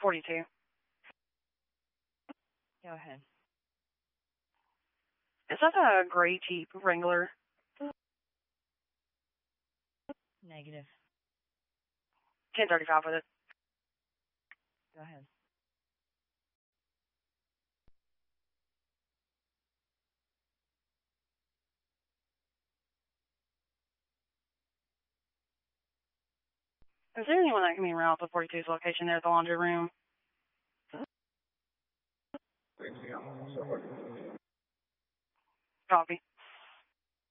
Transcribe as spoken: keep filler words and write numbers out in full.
forty-two. Go ahead. Is that a gray Jeep Wrangler? Negative. ten thirty-five with it. Go ahead. Is there anyone that can be around the forty-two's location there at the laundry room? Copy.